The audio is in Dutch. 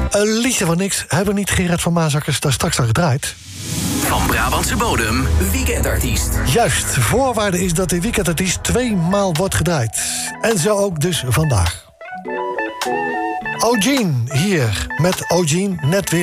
Liesje van niks. Hebben we niet Gerard van Maasakkers daar straks al gedraaid? Van Brabantse bodem, weekendartiest. Juist, voorwaarde is dat de weekendartiest 2 maal wordt gedraaid. En zo ook dus vandaag. Eugene hier met Eugene net weer.